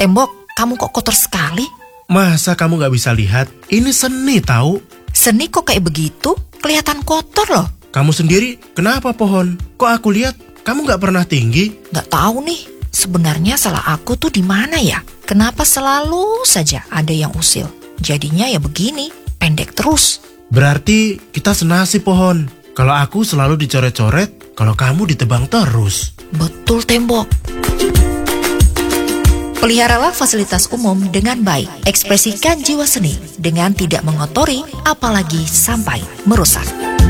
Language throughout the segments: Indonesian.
Tembok, kamu kok kotor sekali? Masa kamu gak bisa lihat? Ini seni tahu. Seni kok kayak begitu? Kelihatan kotor loh. Kamu sendiri kenapa pohon? Kok aku lihat kamu gak pernah tinggi? Gak tahu nih, sebenarnya salah aku tuh di mana ya? Kenapa selalu saja ada yang usil? Jadinya ya begini, pendek terus. Berarti kita senasib pohon. Kalau aku selalu dicoret-coret, kalau kamu ditebang terus. Betul Tembok. Peliharalah fasilitas umum dengan baik. Ekspresikan jiwa seni dengan tidak mengotori, apalagi sampai merusak.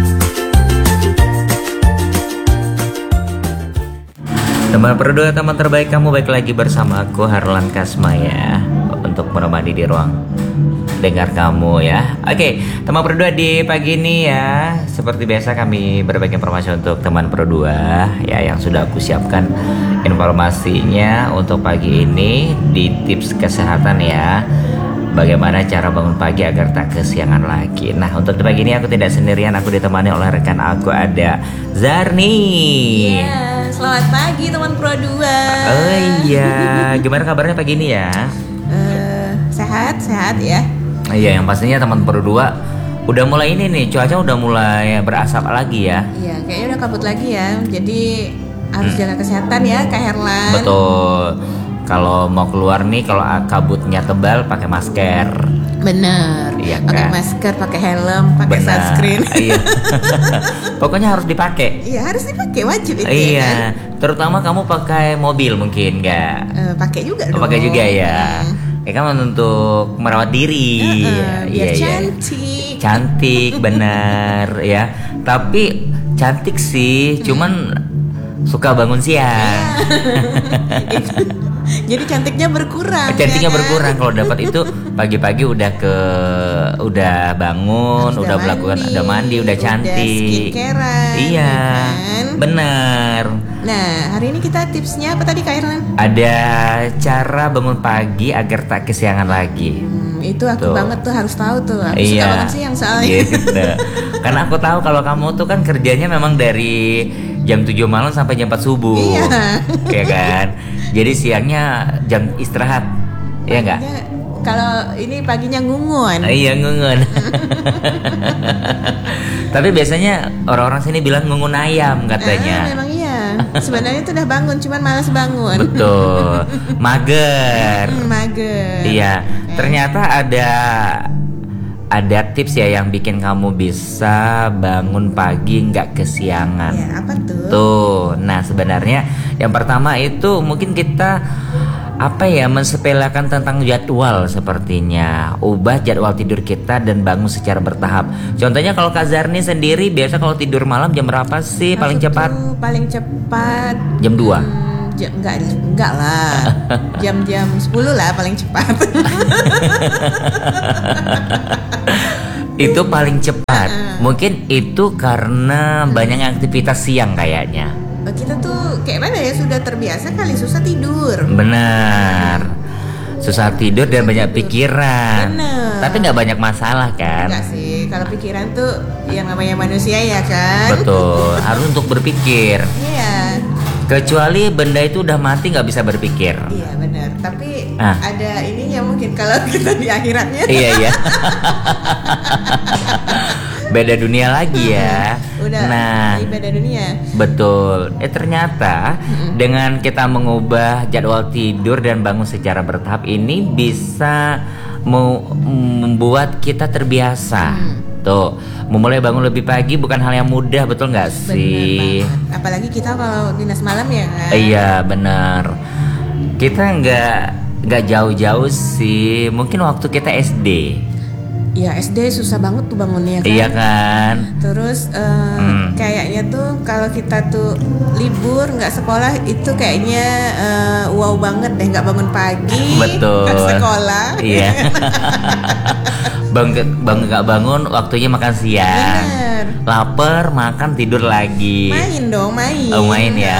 Teman berdua, teman terbaik kamu, baik lagi bersama aku Harlan Kasma ya, untuk menemani di ruang dengar kamu ya. Oke, teman berdua, di pagi ini ya, seperti biasa kami berbagi informasi untuk teman berdua ya, yang sudah aku siapkan informasinya untuk pagi ini di tips kesehatan ya. Bagaimana cara bangun pagi agar tak kesiangan lagi. Nah, untuk di pagi ini aku tidak sendirian, aku ditemani oleh rekan aku, ada Zarni. Iya, selamat pagi teman Pro 2. Oh iya, gimana kabarnya pagi ini ya? Sehat ya. Iya, yang pastinya teman Pro 2 udah mulai ini nih, cuaca udah mulai berasap lagi ya. Iya, kayaknya udah kabut lagi ya. Jadi harus jaga kesehatan ya, Kak Herlan. Betul. Kalau mau keluar nih, kalau kabutnya tebal, pakai masker. Bener. Iya pakai kan? masker, pakai helm, pakai sunscreen. Iya. Pokoknya harus dipakai. Iya, harus dipakai, wajib itu. Iya. Ya kan? Terutama kamu pakai mobil mungkin nggak? Pakai juga dong. Pakai juga ya. Ya kan untuk merawat diri. Biar cantik. Cantik, benar ya. Tapi cantik sih, cuman suka bangun siang. Jadi cantiknya berkurang. Cantiknya ya kan? berkurang kalau dapat itu pagi-pagi udah bangun, udah melakukan, udah mandi, udah cantik. Skincarean. Iya, kan? benar. Nah, hari ini kita tipsnya apa tadi Kak Irlan? Ada cara bangun pagi agar tak kesiangan lagi. Itu aku banget tuh, harus tahu tuh. Aku suka banget sih yang soalnya. Gitu. Karena aku tahu kalau kamu tuh kan kerjanya memang dari jam 7 malam sampai jam 4 subuh. Iya. Ya kan? Jadi siangnya jam istirahat. Iya enggak? Kalau ini paginya ngungun. Iya, ngungun. Tapi biasanya orang-orang sini bilang ngungun ayam katanya. Memang iya. Sebenarnya itu udah bangun, cuman malas bangun. Betul. Mager. Mager. Iya. Ternyata ada tips ya yang bikin kamu bisa bangun pagi nggak kesiangan. Ya, apa tuh? Tuh, nah sebenarnya yang pertama itu mungkin kita mensepelekan tentang jadwal sepertinya. Ubah jadwal tidur kita dan bangun secara bertahap. Contohnya kalau Kak Zarni sendiri biasa kalau tidur malam jam berapa sih paling cepat? Paling cepat Jam 2. Enggak lah. Jam 10 lah paling cepat. Itu paling cepat. Mungkin itu karena banyak aktivitas siang kayaknya. Kita tuh kayak mana ya, sudah terbiasa kali susah tidur. Benar. Susah tidur dan banyak pikiran. Bener. Tapi nggak banyak masalah kan? Enggak sih, kalau pikiran tuh yang namanya manusia ya kan. Betul. Harus untuk berpikir. Iya. Kecuali benda itu udah mati nggak bisa berpikir. Iya benar. Tapi ada ininya mungkin kalau kita di akhiratnya. Iya. Beda dunia lagi ya. Udah di beda dunia. Betul. Ternyata dengan kita mengubah jadwal tidur dan bangun secara bertahap ini bisa membuat kita terbiasa. Tuh, memulai bangun lebih pagi bukan hal yang mudah, betul nggak sih? Bener banget. Apalagi kita kalau dinas malam ya kan. Iya benar. Kita nggak jauh-jauh sih. Mungkin waktu kita SD. Iya, SD susah banget tuh bangunnya kan. Iya kan. Terus kayaknya tuh kalau kita tuh libur nggak sekolah itu kayaknya wow banget deh, nggak bangun pagi. Betul. Nggak sekolah. Iya. Nggak bangun, waktunya makan siang. Bener. Lapar, makan, tidur lagi. Main dong, main. Oh, main ya.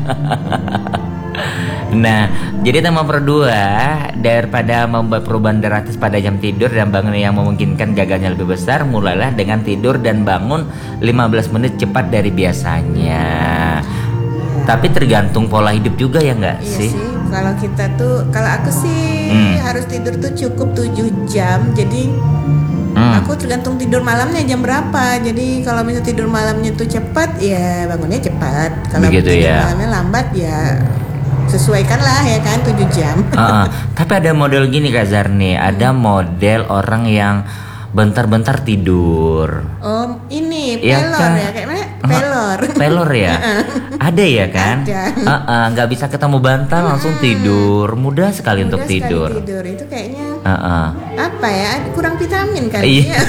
Nah, jadi teman berdua, daripada membuat perubahan drastis pada jam tidur dan bangun yang memungkinkan gagalnya lebih besar, mulailah dengan tidur dan bangun 15 menit cepat dari biasanya. Tapi tergantung pola hidup juga ya nggak Iya sih? Kalau kita tuh, kalau aku sih harus tidur tuh cukup 7 jam. Jadi aku tergantung tidur malamnya jam berapa. Jadi kalau misalnya tidur malamnya tuh cepat, ya bangunnya cepat. Kalau Begitu tidur ya. malamnya lambat, ya sesuaikan lah ya kan 7 jam. Tapi ada model gini Kak Zarni, ada model orang yang bentar-bentar tidur. Oh, ini Iya pelor kan? ya, kayak mana? Pelor. Pelor ya? Ada ya kan? Ada. Nggak bisa ketemu bantal langsung tidur. Mudah sekali untuk Mudah sekali tidur. tidur itu kayaknya Heeh. apa ya? Kurang vitamin kan? Iya.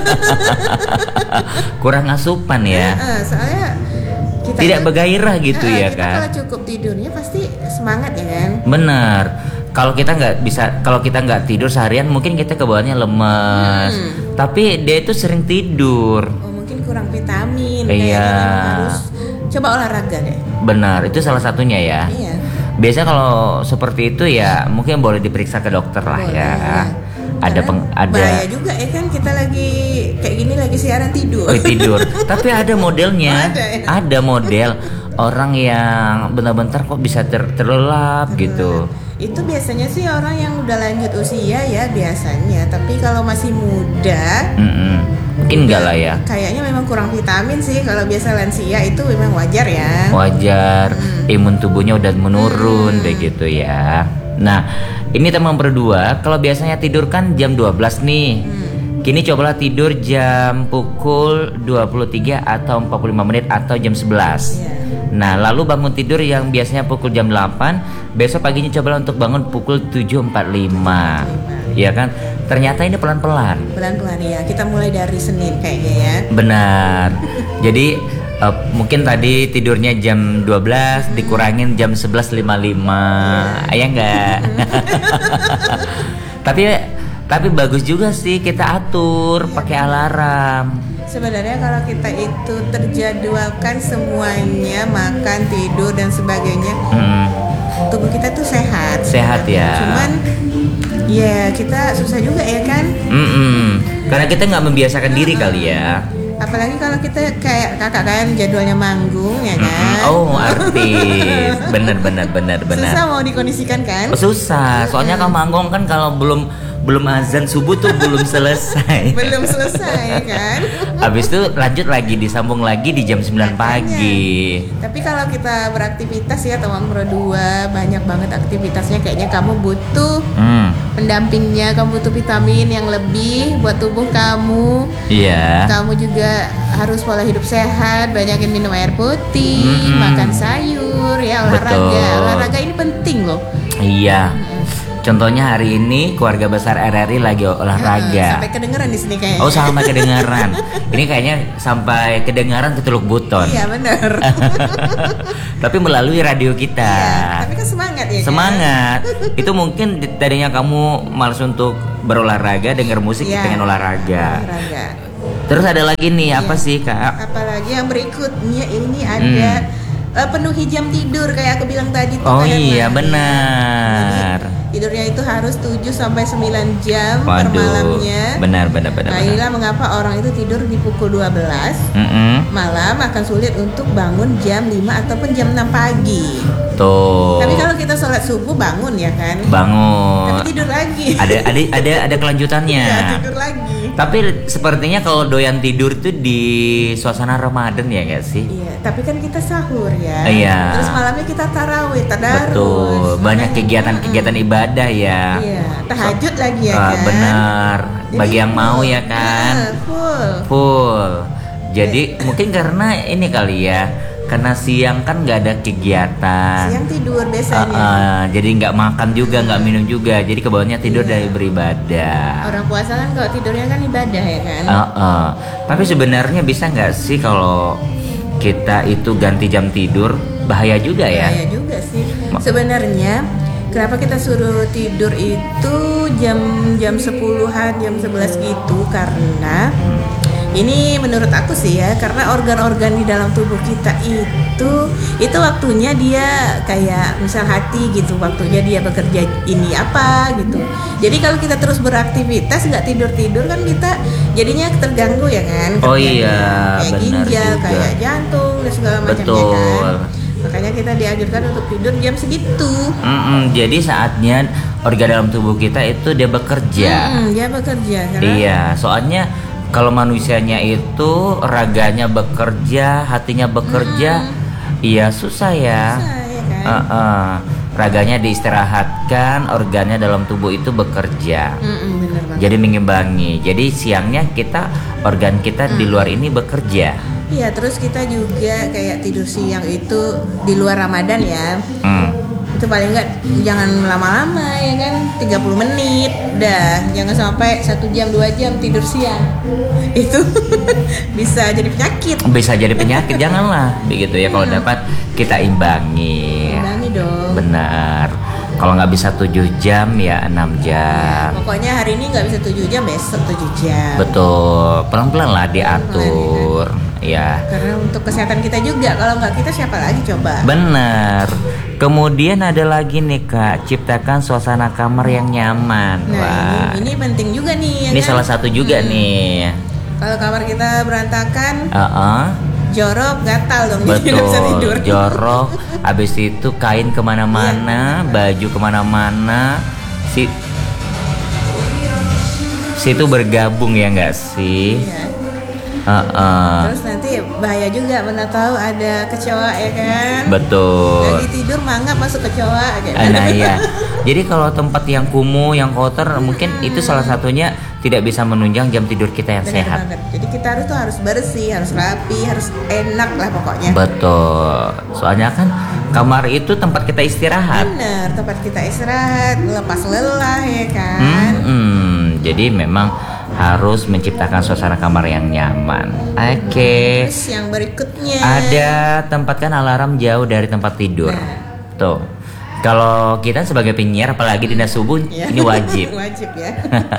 Kurang asupan ya. Soalnya kita Tidak tuh- bergairah gitu ya kita kan? kalau cukup tidurnya pasti semangat ya kan? Bener. Kalau kita nggak tidur seharian mungkin kita kebawaannya lemes. Tapi dia itu sering tidur. Oh, mungkin kurang vitamin. Iya. Kayaknya memang harus coba olahraga deh. Benar, itu salah satunya ya. Iya. Biasanya kalau seperti itu ya mungkin boleh diperiksa ke dokter lah Boleh, ya. iya. Ada Karena bahaya juga ya kan, kita lagi kayak gini lagi siaran tidur. Oh, tidur. Tapi ada modelnya. Ada ya? Ada model orang yang bentar-bentar kok bisa terlelap gitu. Itu biasanya sih orang yang udah lanjut usia ya biasanya. Tapi kalau masih muda, Mungkin enggak lah ya. kayaknya memang kurang vitamin sih. Kalau biasa lansia itu memang wajar ya. Wajar, imun tubuhnya udah menurun deh gitu ya. Nah, ini teman berdua, kalau biasanya tidur kan jam 12 nih. Kini cobalah tidur jam pukul 23 atau 45 menit atau jam 11. Iya. Nah, lalu bangun tidur yang biasanya pukul jam 8, besok paginya cobalah untuk bangun pukul 7.45. Iya kan? Ternyata ini pelan-pelan. Pelan-pelan ya. Kita mulai dari Senin kayaknya ya. Benar. Jadi mungkin tadi tidurnya jam 12 dikurangin jam 11.55. Ya enggak? Tapi bagus juga sih kita atur pakai alarm. Sebenarnya kalau kita itu terjadwalkan semuanya, makan, tidur dan sebagainya, tubuh kita tuh sehat. Sehat ya. Cuman ya kita susah juga ya kan. Karena kita nggak membiasakan diri kali ya. Apalagi kalau kita kayak kakak kan jadwalnya manggung ya kan. Oh, artis. Benar. Susah mau dikondisikan kan. Susah. Soalnya kan manggung kan kalau belum azan subuh tuh belum selesai. Belum selesai kan. Habis itu lanjut lagi disambung lagi di jam 9 pagi. Tapi kalau kita beraktivitas ya teman berdua, banyak banget aktivitasnya, kayaknya kamu butuh pendampingnya, kamu butuh vitamin yang lebih buat tubuh kamu. Iya. Kamu juga harus pola hidup sehat, banyakin minum air putih, makan sayur, ya olahraga. Betul. Olahraga ini penting loh. Iya. Contohnya hari ini keluarga besar RRI lagi olahraga. Sampai kedengeran di sini kayaknya. Oh, sampai kedengaran. Ini kayaknya sampai kedengaran ke Teluk Buton. Iya benar. Tapi melalui radio kita. Iya, tapi kan semangat ya. Semangat. Itu mungkin tadinya kamu malas untuk berolahraga, dengar musik Iya. pengen olahraga. Olahraga. Terus ada lagi nih apa sih Kak? Apalagi yang berikutnya ini ada penuhi jam tidur kayak aku bilang tadi tuh. Oh kayak iya Mari. benar. Jadi, tidurnya itu harus 7 sampai 9 jam per malamnya. Benar. Nah, inilah mengapa orang itu tidur di pukul 12 malam akan sulit untuk bangun jam 5 ataupun jam 6 pagi. Tuh. Tapi kalau kita sholat subuh bangun ya kan? Bangun. Tapi tidur lagi. Ada kelanjutannya. Ya, tidur lagi. Tapi sepertinya kalau doyan tidur tuh di suasana Ramadan ya nggak sih? Iya, tapi kan kita sahur ya. Iya. Terus malamnya kita tarawih, tadarus. Betul. Banyak kegiatan-kegiatan ibadah ya. Iya, tahajud lagi ya kan. Benar. Jadi Bagi yang mau ya kan. Full. Jadi mungkin karena ini kali ya. Karena siang kan nggak ada kegiatan. Siang tidur biasanya. Jadi nggak makan juga, nggak minum juga. Jadi kebawaannya tidur dari beribadah. Orang puasa kan kalau tidurnya kan ibadah ya kan. Tapi sebenarnya bisa nggak sih kalau kita itu ganti jam tidur? Bahaya juga ya. Bahaya juga sih. Sebenarnya kenapa kita suruh tidur itu jam 10-an, jam 11 gitu, karena ini menurut aku sih ya, karena organ-organ di dalam tubuh kita itu waktunya dia kayak misal hati gitu, waktunya dia bekerja ini apa gitu. Jadi kalau kita terus beraktivitas nggak tidur kan kita jadinya terganggu ya kan. Oh iya, kayak benar ginjal, juga. kayak jantung dan segala macamnya Betul. kan. Makanya kita dianjurkan untuk tidur jam segitu. Jadi saatnya organ dalam tubuh kita itu dia bekerja. Dia bekerja. Karena Iya, soalnya kalau manusianya itu raganya bekerja, hatinya bekerja, iya susah ya. susah, ya kan? Raganya diistirahatkan, organnya dalam tubuh itu bekerja. Bener banget. Jadi mengimbangi. Jadi siangnya organ kita di luar ini bekerja. Iya, terus kita juga kayak tidur siang itu di luar Ramadan ya. Itu paling enggak jangan lama-lama ya kan, 30 menit. Dah, jangan sampai 1 jam 2 jam tidur siang. Itu bisa jadi penyakit. Bisa jadi penyakit, janganlah begitu ya. Kalau dapat kita imbangi. Imbangi dong. Benar. Kalau nggak bisa 7 jam ya 6 jam. Pokoknya hari ini nggak bisa 7 jam, besok 7 jam. Betul, pelan-pelan lah diatur. Ya. Karena untuk kesehatan kita juga, kalau nggak kita siapa lagi coba? Benar. Kemudian ada lagi nih Kak, ciptakan suasana kamar yang nyaman. Nah, Wah, ini penting juga nih. Ya ini kan? salah satu juga nih. Kalau kamar kita berantakan, Heeh. jorok, gatal dong, jadi nggak bisa Betul, tidur. jorok. Habis itu kain kemana-mana, baju kemana-mana. Situ bergabung ya nggak sih? Iya. Heeh. Terus nanti bahaya juga, mana tahu ada kecoa ya kan? Betul. Lagi tidur mangap masuk kecoa kayak. Nah iya. Jadi kalau tempat yang kumuh, yang kotor, mungkin itu salah satunya tidak bisa menunjang jam tidur kita yang Benar sehat. banget. Jadi kita harus bersih, harus rapi, harus enak lah pokoknya. Betul. Soalnya kan kamar itu tempat kita istirahat. Bener, tempat kita istirahat, lepas lelah ya kan. Jadi memang harus menciptakan suasana kamar yang nyaman. Oke. Terus yang berikutnya Ada tempatkan alarm jauh dari tempat tidur. Tuh. Kalau kita sebagai penyiar apalagi dinas subuh Ya. ini wajib. Wajib ya.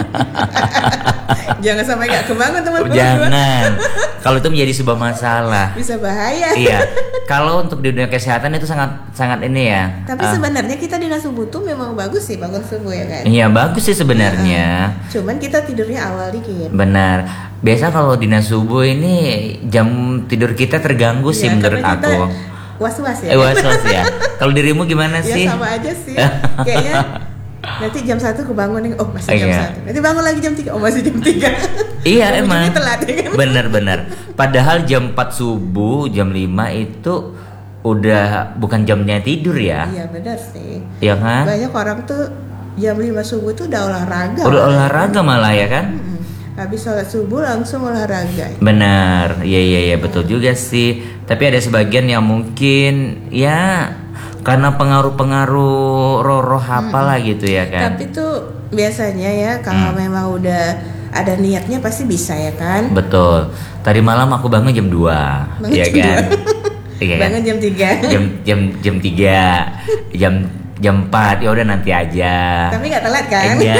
Jangan sampai nggak kebangun teman-teman. Jangan. Kalau itu menjadi sebuah masalah. Bisa bahaya. Iya. Kalau untuk di dunia kesehatan itu sangat ini ya. Tapi sebenarnya kita dinas subuh tuh memang bagus sih bangun subuh ya kan. Iya bagus sih sebenarnya. Cuman kita tidurnya awal dikit. Benar. Biasa kalau dinas subuh ini jam tidur kita terganggu sih Ya, menurut karena kita aku. was-was ya. Was-was ya. Kalau dirimu gimana Ya sih? sama aja sih. Kayaknya nanti jam 1 kebangun nih, oh masih jam Iya. 1. Nanti bangun lagi jam 3, oh masih jam 3. Iya emang. Telat ya kan. Bener-bener. Padahal jam 4 subuh, jam 5 itu udah bukan jamnya tidur ya. Iya benar sih. Iya kan? Banyak orang tuh jam 5 subuh tuh udah olahraga. Udah olahraga malah ya kan? Habis sholat subuh langsung olahraga. Benar, iya betul juga sih. Tapi ada sebagian yang mungkin ya karena pengaruh-pengaruh roh apalah gitu ya kan. Tapi tuh biasanya ya kalau memang udah ada niatnya pasti bisa ya kan. Betul. Tadi malam aku bangun jam 2, Bangun ya jam kan? 2. Iya kan? Bangun jam 3. Jam 3, jam 4 ya udah nanti aja. Tapi nggak telat kan? Enggak.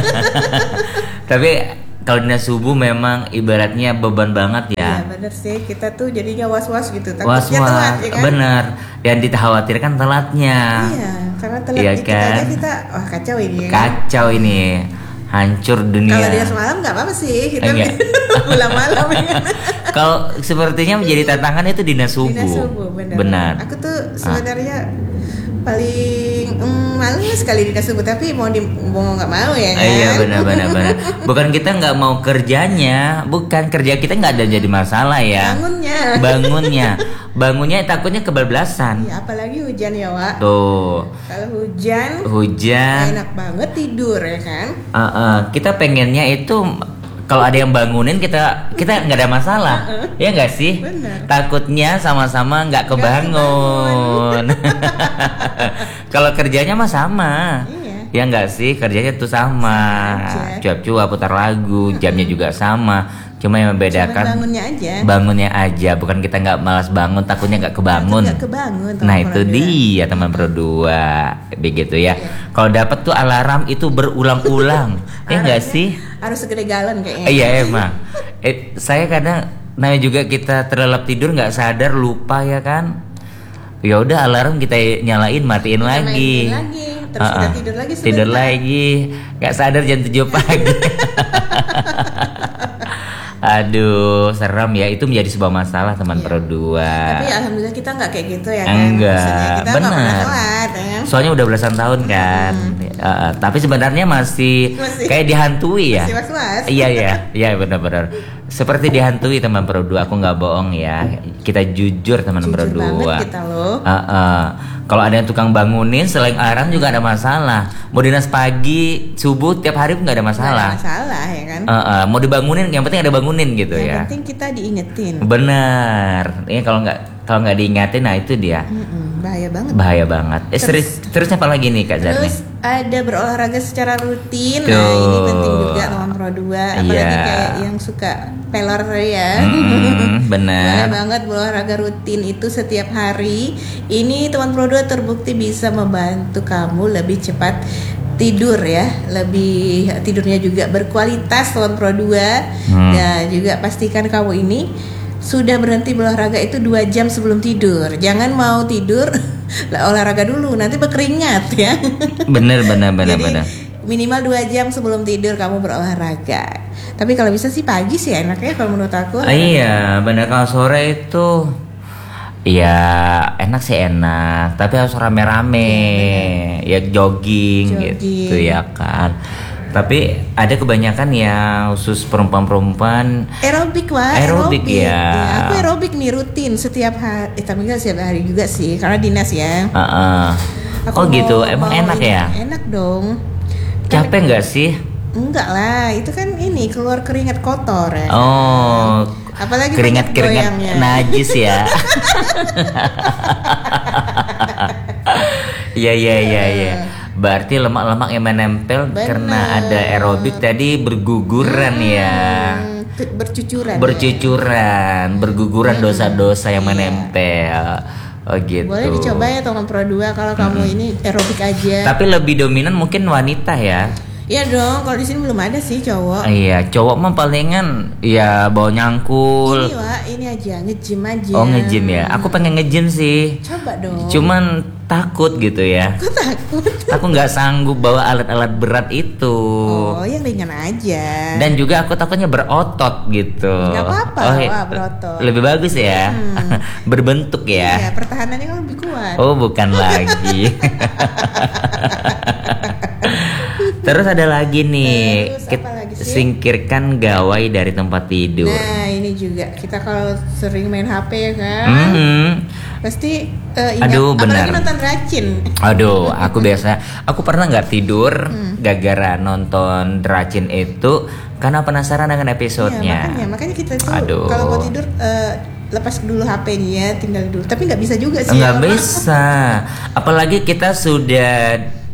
Tapi kalau dinas subuh memang ibaratnya beban banget ya. Iya bener sih, kita tuh jadinya was-was gitu, takutnya Was-was, telat ya kan. benar. Dan dikhawatirkan telatnya. Iya, karena telat Iya dikit kan? aja kita, wah kacau ini ya kan? Kacau ini, hancur dunia. Kalau dia semalam nggak apa-apa sih, kita Enggak. pulang malam ya kan? Kalau sepertinya menjadi tantangan itu dinas subuh. Dinas subuh, bener. Benar. Aku tuh sebenarnya paling males sekali dinas subuh, tapi mau nggak mau ya kan? Iya benar. Bukan kita nggak mau kerjanya, bukan kerja kita nggak ada jadi masalah ya. Bangunnya takutnya kebablasan. Ya, apalagi hujan ya Wak. Tuh. Kalau hujan enak banget tidur ya kan? Kita pengennya itu kalau ada yang bangunin kita nggak ada masalah, ya nggak sih? Bener. Takutnya sama-sama nggak kebangun. Kalau kerjanya mah sama, Iya. ya nggak sih? Kerjanya tuh sama, aja. cuap-cuap putar lagu, jamnya juga sama. Cuma yang Cuman membedakan bangunnya aja, bukan kita nggak malas bangun, takutnya nggak kebangun. Nggak kebangun, Nah teman itu berdua. dia teman berdua, begitu ya. Kalau dapat tuh alarm itu berulang-ulang, ya nggak sih? Harus segede galon kayaknya. Iya emang. Saya kadang namanya juga kita terlelap tidur nggak sadar lupa ya kan. Ya udah alarm kita nyalain matiin lagi. Mainin lagi. Terus kita tidur lagi sebentar. Tidur lagi. Nggak sadar jam 7 pagi. Aduh, serem ya. Itu menjadi sebuah masalah teman Iya. Pro 2. Tapi alhamdulillah kita nggak kayak gitu ya kan. Enggak, Maksudnya kita nggak pernah benar. telat ya kan. Soalnya udah belasan tahun kan. Tapi sebenarnya masih Masih- kayak dihantui ya. Masih was-was. Iya benar-benar. Seperti dihantui teman Pro 2. Aku nggak bohong ya. Kita jujur teman Pro Jujur 2. banget kita loh. Kalau ada yang tukang bangunin selain alarm juga ada masalah. Mau dinas pagi, subuh, tiap hari pun nggak ada Nggak masalah. ada masalah ya kan. Mau dibangunin, yang penting ada bangunin gitu Yang ya. penting kita diingetin. Benar. Ini kalau nggak diingatin, nah itu dia Bahaya banget. bahaya banget. Terus apa lagi nih Kak Zarni? Terus ada berolahraga secara rutin. Tuh. Nah, ini penting juga teman Pro 2. Apalagi Iya. kayak yang suka pelor ya. Boleh Benar. banget berolahraga rutin itu setiap hari. Ini teman Pro 2 terbukti bisa membantu kamu lebih cepat tidur ya, lebih tidurnya juga berkualitas teman Pro 2. Dan juga pastikan kamu ini sudah berhenti berolahraga itu 2 jam sebelum tidur. Jangan mau tidur olahraga dulu, nanti berkeringat ya. Benar. Jadi minimal 2 jam sebelum tidur kamu berolahraga. Tapi kalau bisa sih pagi sih enaknya kalau menurut aku. Iya, benar. Kalau sore itu ya enak sih enak, tapi harus rame-rame. Ya jogging gitu ya kan. Tapi ada kebanyakan yang khusus perempuan-perempuan Aerobik Aerobik ya. Aku aerobik nih rutin setiap hari. Tapi nggak setiap hari juga sih, karena dinas ya. Aku Oh gitu, emang mau enak ya? Enak dong. Capek nggak sih? Enggak lah, itu kan ini keluar keringat kotor ya. Oh, Apalagi keringat goyangnya. najis ya. Iya. Berarti lemak-lemak yang menempel Bener. karena ada aerobik tadi berguguran ya. Bercucuran. Berguguran dosa-dosa yang menempel. Oh gitu. Boleh dicoba ya teman Pro 2 kalau kamu ini aerobik aja. Tapi lebih dominan mungkin wanita ya. Iya dong, kalau di sini belum ada sih cowok. Iya, cowok mah palingan ya bawa nyangkul. Ini Wak, ini aja nge-gym aja. Oh nge-gym ya. Aku pengen nge-gym sih. Coba dong. Cuman takut gitu ya. Aku takut. Aku nggak sanggup bawa alat-alat berat itu. Oh, yang ringan aja. Dan juga aku takutnya berotot gitu. Nggak apa-apa, Wak, berotot. Lebih bagus ya. Berbentuk ya. Iya, pertahanannya kan lebih kuat. Oh bukan lagi. Terus ada lagi nih. Terus apa lagi sih? Singkirkan gawai dari tempat tidur. Nah, ini juga kita kalau sering main HP ya kan, pasti ingat. Aduh, benar. Apalagi nonton racin. Aduh, aku pernah nggak tidur gara-gara nonton Dracin itu karena penasaran dengan episodenya. Iya, makanya kita tuh Aduh. kalau mau tidur lepas dulu HP-nya, tinggal dulu. Tapi nggak bisa juga sih. Nggak orang. bisa, apalagi kita sudah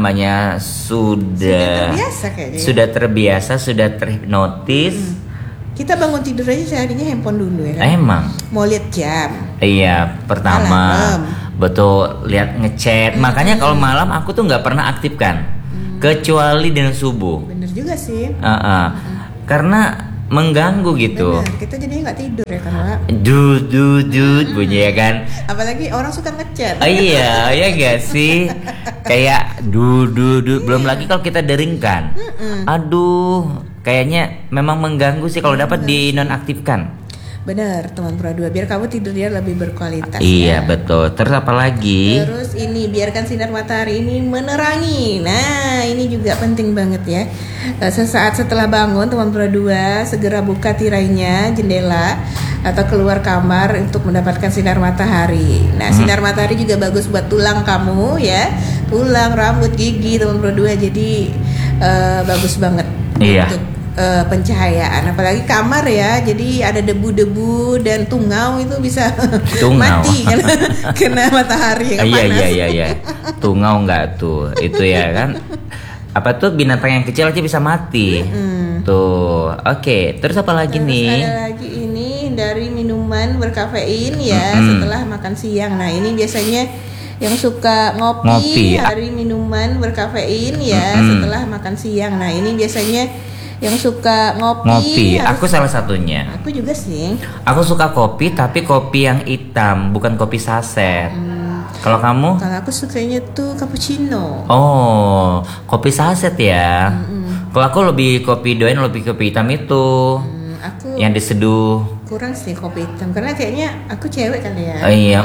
terbiasa kayaknya. sudah terhipnotis. Kita bangun tidur aja seharinya handphone dulu ya kan. Emang, Mau lihat jam. iya pertama Alarm. betul lihat ngechat. Makanya kalau malam aku tuh nggak pernah aktifkan, kecuali dengan subuh. Bener juga sih. Karena mengganggu gitu. Bener, kita jadinya nggak tidur ya kan, Wak. Dud bunyi ya kan. Apalagi orang suka ngechat. Iya gak sih? Kayak belum lagi kalau kita deringkan. Aduh, kayaknya memang mengganggu sih kalau dapat dinonaktifkan. Bener, teman Pro 2, biar kamu tidurnya lebih berkualitas. Iya ya. betul. Terus apa lagi? Terus ini biarkan sinar matahari ini menerangi. Nah, ini juga penting banget ya. Sesaat setelah bangun teman Pro 2 segera buka tirainya, jendela atau keluar kamar untuk mendapatkan sinar matahari. Nah, sinar matahari juga bagus buat tulang kamu ya. Tulang, rambut, gigi teman Pro 2. Jadi bagus banget Iya. untuk pencahayaan, apalagi kamar ya, jadi ada debu-debu dan tungau itu bisa Tungau. mati kena matahari kan panas. Iya. Tungau nggak tuh? Itu ya kan? Apa tuh binatang yang kecil aja bisa mati? Tuh, oke. Terus apa lagi Terus nih? ada lagi ini dari minuman berkafein ya setelah makan siang. Nah ini biasanya yang suka Ngopi. dari minuman berkafein ya setelah makan siang. Nah ini biasanya yang suka Ngopi. Aku salah satunya. Aku juga sih. Aku suka kopi, tapi kopi yang hitam, bukan kopi saset. Kalau kamu? Kalau aku sukanya tuh cappuccino. Oh, kopi saset ya. Kalau aku lebih kopi hitam itu. Aku yang diseduh. kurang sih kopi hitam karena kayaknya aku cewek kali ya. Oh, iya.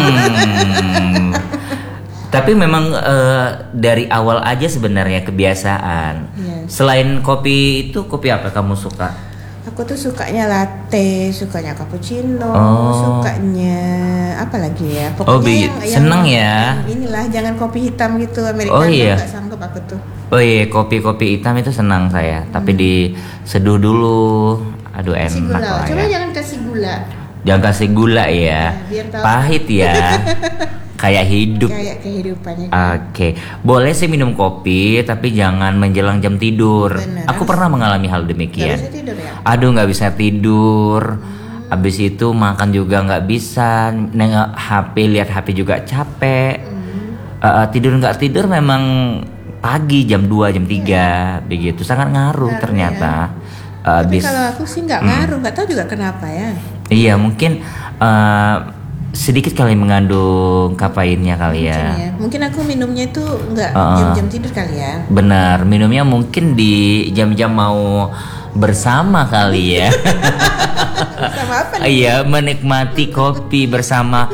Tapi memang dari awal aja sebenarnya kebiasaan. Iya. Selain kopi itu, kopi apa kamu suka? Aku tuh sukanya latte, sukanya cappuccino, Oh. sukanya apa lagi ya? Oh, Pokoknya seneng ya. yang inilah, jangan kopi hitam gitu Americano. Oh, iya. Nggak sanggup aku tuh. Oh iya, kopi-kopi hitam itu senang saya, tapi diseduh dulu. Aduh, Kasih enak gula, lah coba ya. jangan kasih gula. Jangan kasih gula ya. Ya, biar tahu. Pahit ya. Kayak hidup. Kayak kehidupannya. Oke, boleh sih minum kopi, tapi jangan menjelang jam tidur. Bener. Aku pernah mengalami hal Nggak demikian. bisa tidur ya? Aduh, nggak bisa tidur. Habis itu makan juga nggak bisa. Nengok HP, lihat HP juga capek. Tidur nggak tidur memang pagi jam 2, jam 3 begitu. Sangat ngaruh ternyata. Tapi Habis kalau aku sih nggak ngaruh, nggak tahu juga kenapa ya. iya, mungkin sedikit kali mengandung kafeinnya kali ya. Mungkin aku minumnya itu nggak Uh-uh. jam-jam tidur kali ya. Benar, minumnya mungkin di jam-jam mau bersama kali ya. Sama apa nih? Iya, menikmati kopi bersama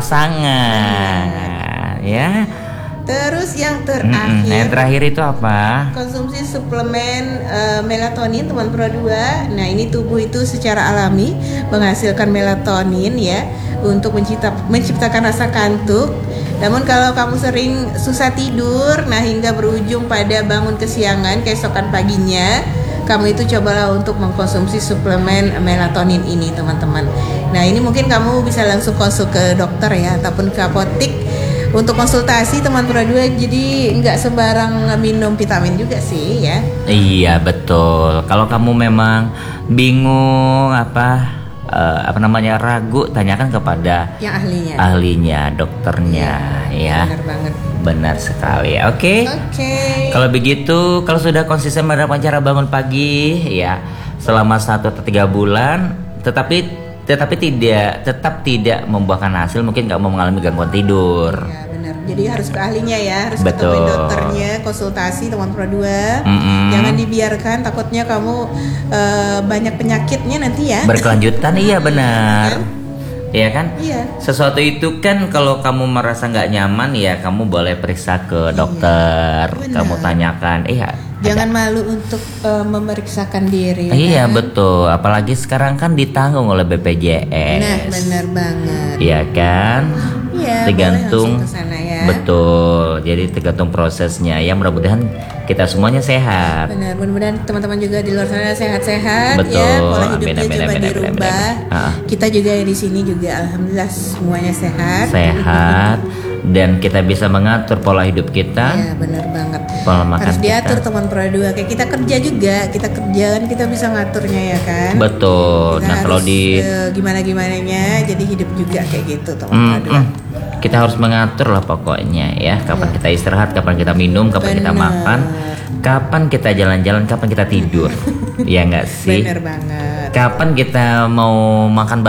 pasangan ya. Terus yang Yang terakhir, terakhir itu apa? konsumsi suplemen melatonin teman Pro 2. Nah, ini tubuh itu secara alami menghasilkan melatonin ya untuk menciptakan rasa kantuk. Namun kalau kamu sering susah tidur, nah hingga berujung pada bangun kesiangan keesokan paginya, kamu itu cobalah untuk mengkonsumsi suplemen melatonin ini teman-teman. Nah, ini mungkin kamu bisa langsung konsul ke dokter ya ataupun ke apotik untuk konsultasi teman Pro 2. Jadi nggak sembarang minum vitamin juga sih ya. Iya, betul. Kalau kamu memang bingung apa namanya, ragu, tanyakan kepada Yang ahlinya. ahlinya, dokternya ya. Benar banget. Benar sekali. Oke. Oke. Kalau begitu, kalau sudah konsisten menerapkan cara bangun pagi ya selama 1 atau 3 bulan, tetapi tetap tidak membuahkan hasil, mungkin kamu mengalami gangguan tidur. Ya benar. Jadi harus ke ahlinya ya, harus Betul. ketemu dokternya, konsultasi teman Pro 2. Jangan dibiarkan, takutnya kamu banyak penyakitnya nanti ya. Berkelanjutan, iya benar. Iya kan? Iya. Sesuatu itu kan kalau kamu merasa nggak nyaman ya kamu boleh periksa ke dokter. Benar. Kamu tanyakan, Jangan malu untuk memeriksakan diri. iya kan? betul. Apalagi sekarang kan ditanggung oleh BPJS. Nah, benar banget. Iya kan? Iya, Tergantung. boleh langsung ke sana ya. Betul. Jadi tergantung prosesnya. Ya mudah-mudahan kita semuanya sehat. Benar, mudah-mudahan teman-teman juga di luar sana sehat-sehat Betul. ya. Pola Amin, hidupnya amin, coba amin, amin, dirubah. amin, amin. Kita juga yang di sini juga alhamdulillah semuanya sehat. Sehat dan kita bisa mengatur pola hidup kita. Iya, benar banget. Pola makan Harus diatur kita. teman Pro 2. Kayak kita kerja juga, kita kerja kan kita bisa ngaturnya ya kan. Betul. Kita Nah, kalau harus, di gimana-gimananya jadi hidup juga kayak gitu teman Pro 2. kita harus mengatur lah pokoknya ya. Kapan kita istirahat, kapan kita minum, kapan kita Bener. makan, kapan kita jalan-jalan, kapan kita tidur. Ya nggak sih? Benar banget. Kapan kita mau makan